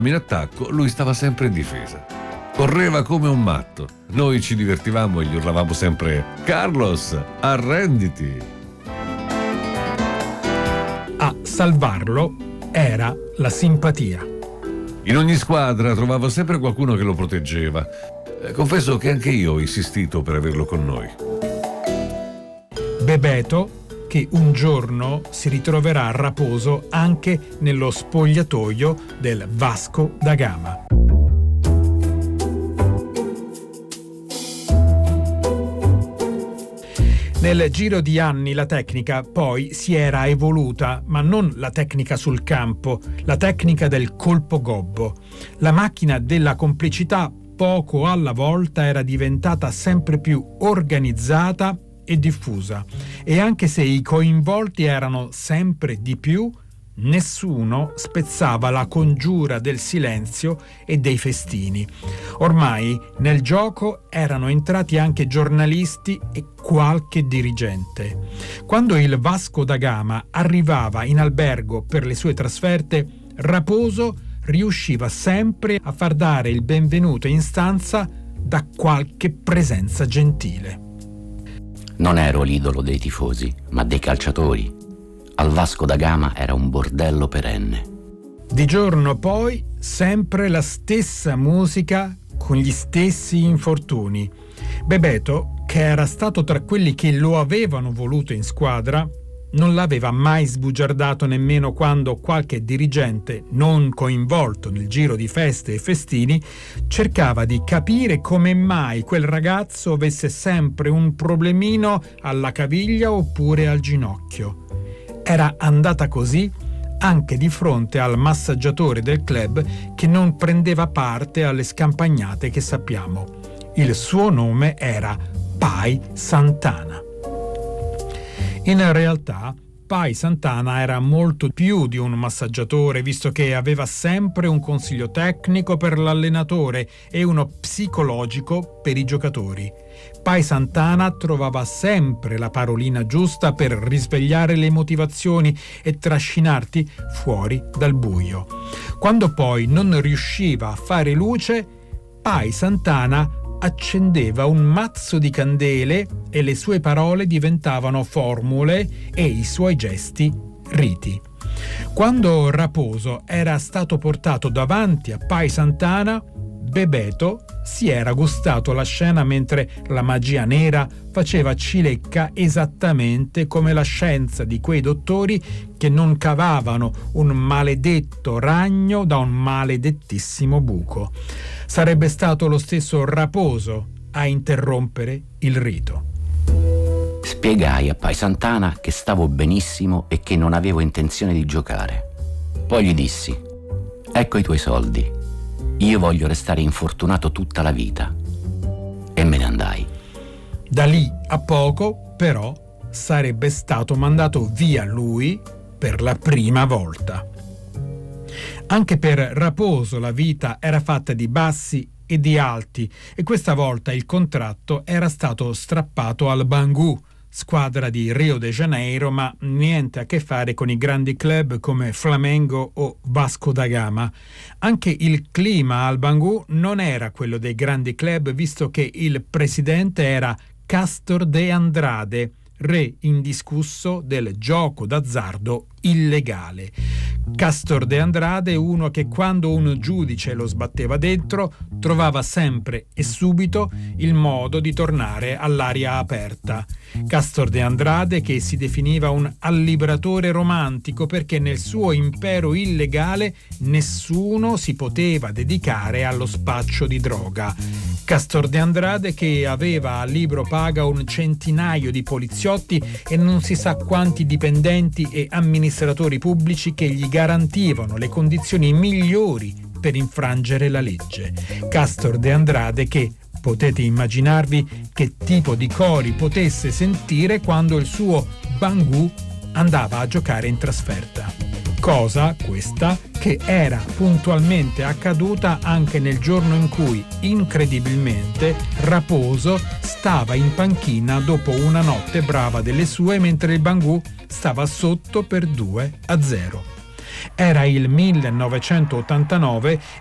In attacco, lui stava sempre in difesa. Correva come un matto. Noi ci divertivamo e gli urlavamo sempre: Carlos, arrenditi! A salvarlo era la simpatia. In ogni squadra trovavo sempre qualcuno che lo proteggeva. Confesso che anche io ho insistito per averlo con noi. Bebeto, che un giorno si ritroverà a Raposo anche nello spogliatoio del Vasco da Gama. Nel giro di anni la tecnica poi si era evoluta, ma non la tecnica sul campo, la tecnica del colpo gobbo. La macchina della complicità poco alla volta era diventata sempre più organizzata e diffusa, e anche se i coinvolti erano sempre di più, nessuno spezzava la congiura del silenzio e dei festini. Ormai nel gioco erano entrati anche giornalisti e qualche dirigente. Quando il Vasco da Gama arrivava in albergo per le sue trasferte, Raposo riusciva sempre a far dare il benvenuto in stanza da qualche presenza gentile. Non ero l'idolo dei tifosi, ma dei calciatori. Al Vasco da Gama era un bordello perenne. Di giorno poi sempre la stessa musica con gli stessi infortuni. Bebeto, che era stato tra quelli che lo avevano voluto in squadra, non l'aveva mai sbugiardato nemmeno quando qualche dirigente non coinvolto nel giro di feste e festini cercava di capire come mai quel ragazzo avesse sempre un problemino alla caviglia oppure al ginocchio. Era andata così anche di fronte al massaggiatore del club che non prendeva parte alle scampagnate che sappiamo. Il suo nome era Pai Santana. In realtà Pai Santana era molto più di un massaggiatore, visto che aveva sempre un consiglio tecnico per l'allenatore e uno psicologico per i giocatori. Pai Santana trovava sempre la parolina giusta per risvegliare le motivazioni e trascinarti fuori dal buio. Quando poi non riusciva a fare luce, Pai Santana accendeva un mazzo di candele e le sue parole diventavano formule e i suoi gesti riti. Quando Raposo era stato portato davanti a Pai Santana, Bebeto si era gustato la scena mentre la magia nera faceva cilecca esattamente come la scienza di quei dottori che non cavavano un maledetto ragno da un maledettissimo buco. Sarebbe stato lo stesso Raposo a interrompere il rito. Spiegai a Pai Santana che stavo benissimo e che non avevo intenzione di giocare. Poi gli dissi: ecco i tuoi soldi. Io voglio restare infortunato tutta la vita. E me ne andai. Da lì a poco, però, sarebbe stato mandato via lui per la prima volta. Anche per Raposo la vita era fatta di bassi e di alti, e questa volta il contratto era stato strappato al Bangu, squadra di Rio de Janeiro, ma niente a che fare con i grandi club come Flamengo o Vasco da Gama. Anche il clima al Bangu non era quello dei grandi club, visto che il presidente era Castor de Andrade, re indiscusso del gioco d'azzardo illegale. Castor de Andrade, uno che quando un giudice lo sbatteva dentro trovava sempre e subito il modo di tornare all'aria aperta. Castor de Andrade che si definiva un allibratore romantico perché nel suo impero illegale nessuno si poteva dedicare allo spaccio di droga. Castor de Andrade che aveva a libro paga un centinaio di poliziotti e non si sa quanti dipendenti e amministratori pubblici che gli garantivano le condizioni migliori per infrangere la legge. Castor de Andrade che potete immaginarvi che tipo di cori potesse sentire quando il suo Bangu andava a giocare in trasferta. Cosa, questa, che era puntualmente accaduta anche nel giorno in cui, incredibilmente, Raposo stava in panchina dopo una notte brava delle sue mentre il Bangu stava sotto per 2-0. Era il 1989